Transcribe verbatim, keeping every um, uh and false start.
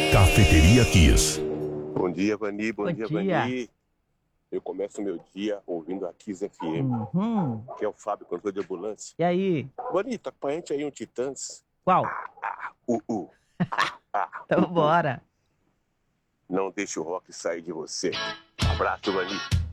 Cafeteria Kiss. Bom dia, Vani. Bom, Bom dia, dia. Vani. Eu começo o meu dia ouvindo a Kiss F M, Uhum. que é o Fábio, cantor de ambulância. E aí? Vani, tá com a gente aí um Titãs? Qual? Uh, uh. Ah, Então uh, uh. bora. Não deixe o rock sair de você. Abraço, Vani.